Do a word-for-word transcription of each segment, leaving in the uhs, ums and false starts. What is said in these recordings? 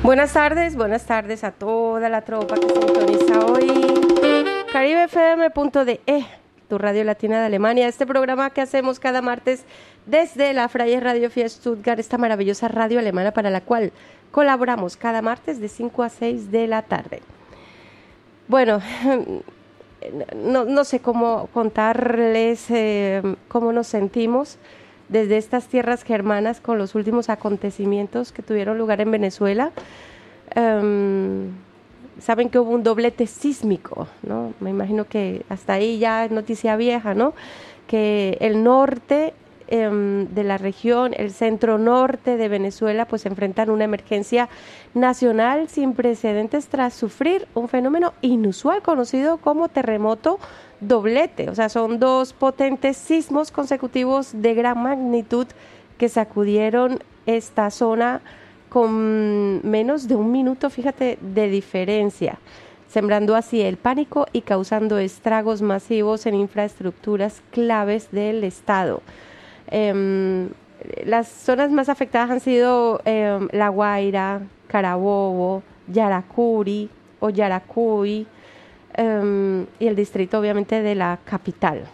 Buenas tardes, buenas tardes a toda la tropa que sintoniza hoy Caribe F M punto D E, tu radio latina de Alemania. Este programa que hacemos cada martes desde la Freie Radio vier Stuttgart, esta maravillosa radio alemana para la cual colaboramos cada martes de cinco a seis de la tarde. Bueno, no, no sé cómo contarles eh, cómo nos sentimos desde estas tierras germanas con los últimos acontecimientos que tuvieron lugar en Venezuela. Um, saben que hubo un doblete sísmico, ¿no? Me imagino que hasta ahí ya es noticia vieja, ¿no? Que el norte um, de la región, el centro norte de Venezuela, pues enfrentan una emergencia nacional sin precedentes tras sufrir un fenómeno inusual conocido como terremoto doblete. O sea, son dos potentes sismos consecutivos de gran magnitud que sacudieron esta zona con menos de un minuto, fíjate, de diferencia, sembrando así el pánico y causando estragos masivos en infraestructuras claves del estado. Eh, las zonas más afectadas han sido eh, La Guaira, Carabobo, Yaracuri o Yaracuy, Um, y el distrito obviamente de la capital.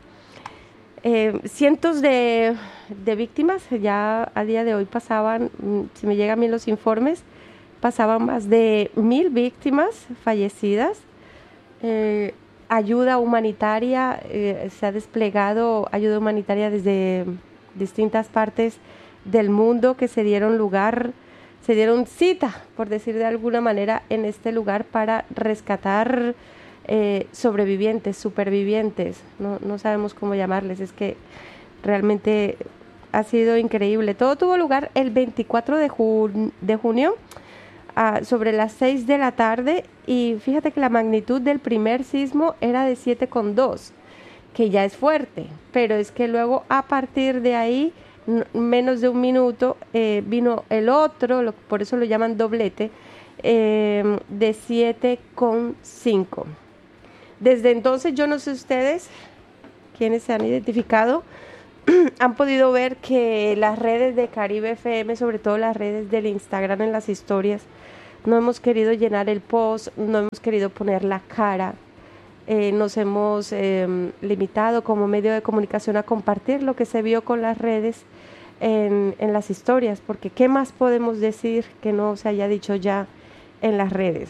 Eh, cientos de, de víctimas, ya a día de hoy pasaban, si me llegan bien los informes, pasaban más de mil víctimas fallecidas. Eh, ayuda humanitaria, eh, se ha desplegado ayuda humanitaria desde distintas partes del mundo que se dieron lugar, se dieron cita, por decir de alguna manera, en este lugar para rescatar eh, sobrevivientes, supervivientes, no, no sabemos cómo llamarles, es que realmente ha sido increíble. Todo tuvo lugar el veinticuatro de, jun- de junio uh, sobre las seis de la tarde, y fíjate que la magnitud del primer sismo era de siete coma dos, que ya es fuerte, pero es que luego a partir de ahí menos de un minuto eh, vino el otro, lo, por eso lo llaman doblete, eh, de siete coma cinco. Desde entonces, yo no sé ustedes, quienes se han identificado, han podido ver que las redes de Caribe F M, sobre todo las redes del Instagram en las historias, no hemos querido llenar el post, no hemos querido poner la cara. Eh, nos hemos eh, limitado como medio de comunicación a compartir lo que se vio con las redes en, en las historias, porque ¿qué más podemos decir que no se haya dicho ya en las redes?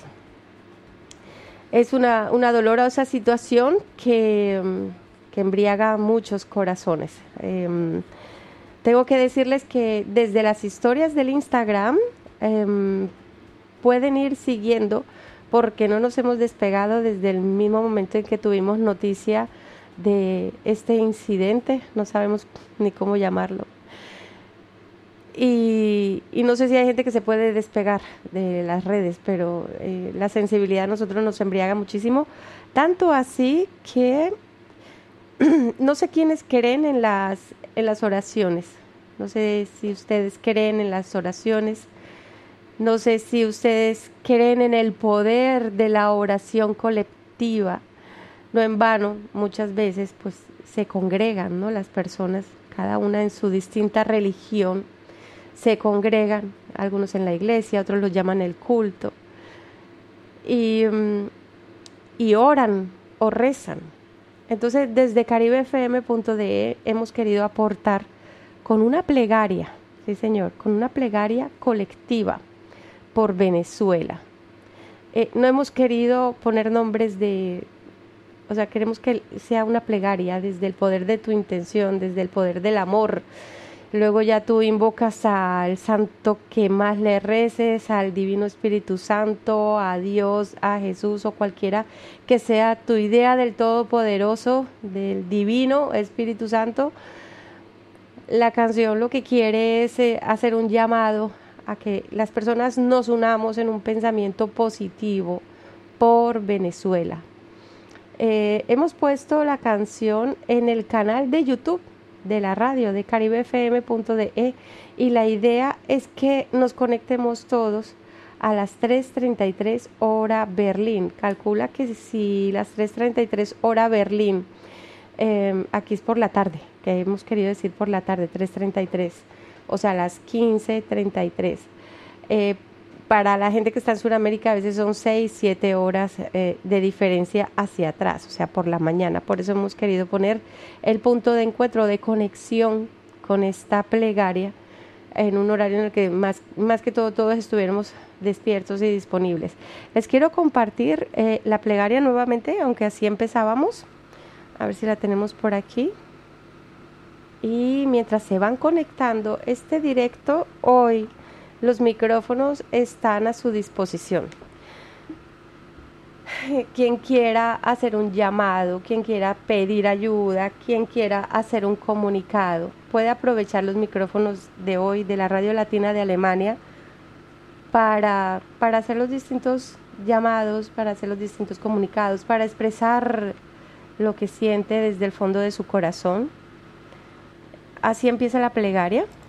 Es una, una dolorosa situación que, que embriaga muchos corazones. Eh, tengo que decirles que desde las historias del Instagram eh, pueden ir siguiendo, porque no nos hemos despegado desde el mismo momento en que tuvimos noticia de este incidente, no sabemos ni cómo llamarlo. Y, y no sé si hay gente que se puede despegar de las redes, pero eh, la sensibilidad a nosotros nos embriaga muchísimo, tanto así que no sé quiénes creen en las, en las oraciones, no sé si ustedes creen en las oraciones. No sé si ustedes creen en el poder de la oración colectiva. No en vano, muchas veces pues se congregan, ¿no? Las personas, cada una en su distinta religión, se congregan, algunos en la iglesia, otros lo llaman el culto, y, y oran o rezan. Entonces, desde Caribe F M punto D E hemos querido aportar con una plegaria, sí señor, con una plegaria colectiva por Venezuela. Eh, no hemos querido poner nombres de, o sea, queremos que sea una plegaria desde el poder de tu intención, desde el poder del amor. Luego ya tú invocas al santo que más le reces, al Divino Espíritu Santo, a Dios, a Jesús o cualquiera que sea tu idea del Todopoderoso, del Divino Espíritu Santo. La canción lo que quiere es eh, hacer un llamado a que las personas nos unamos en un pensamiento positivo por Venezuela. Eh, hemos puesto la canción en el canal de YouTube de la radio de Caribe F M punto D E, y la idea es que nos conectemos todos a las tres treinta y tres hora Berlín. Calcula que si las tres treinta y tres hora Berlín, eh, aquí es por la tarde, que hemos querido decir por la tarde, tres treinta y tres, o sea, las quince treinta y tres. Eh, para la gente que está en Sudamérica a veces son seis, siete horas eh, de diferencia hacia atrás, o sea, por la mañana. Por eso hemos querido poner el punto de encuentro, de conexión con esta plegaria en un horario en el que más, más que todo todos estuviéramos despiertos y disponibles. Les quiero compartir eh, la plegaria nuevamente, aunque así empezábamos. A ver si la tenemos por aquí. Y mientras se van conectando, este directo hoy, los micrófonos están a su disposición. Quien quiera hacer un llamado, quien quiera pedir ayuda, quien quiera hacer un comunicado, puede aprovechar los micrófonos de hoy de la Radio Latina de Alemania para, para hacer los distintos llamados, para hacer los distintos comunicados, para expresar lo que siente desde el fondo de su corazón. Así empieza la plegaria.